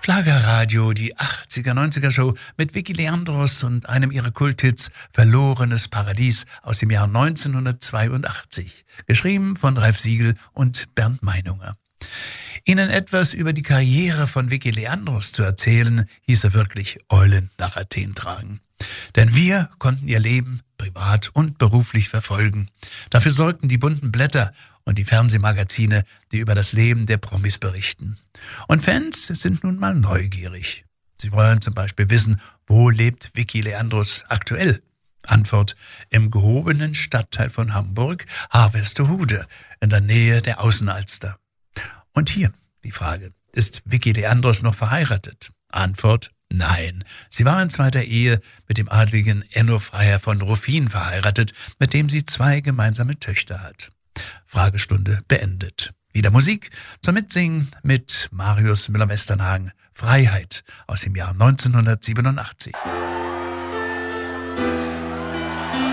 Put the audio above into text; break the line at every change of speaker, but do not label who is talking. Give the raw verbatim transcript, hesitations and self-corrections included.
Schlagerradio, die achtziger, neunziger Show mit Vicky Leandros und einem ihrer Kulthits Verlorenes Paradies aus dem Jahr neunzehnhundertzweiundachtzig. Geschrieben von Ralf Siegel und Bernd Meinunger. Ihnen etwas über die Karriere von Vicky Leandros zu erzählen, hieße wirklich Eulen nach Athen tragen. Denn wir konnten ihr Leben privat und beruflich verfolgen. Dafür sorgten die bunten Blätter und die Fernsehmagazine, die über das Leben der Promis berichten. Und Fans sind nun mal neugierig. Sie wollen zum Beispiel wissen, wo lebt Vicky Leandros aktuell? Antwort: im gehobenen Stadtteil von Hamburg, Harvestehude, in der Nähe der Außenalster. Und hier die Frage: Ist Vicky Leandros noch verheiratet? Antwort: nein. Sie war in zweiter Ehe mit dem Adligen Enno Freiherr von Ruffin verheiratet, mit dem sie zwei gemeinsame Töchter hat. Fragestunde beendet. Wieder Musik zum Mitsingen mit Marius Müller-Westernhagen. Freiheit aus dem Jahr neunzehnhundertsiebenundachtzig.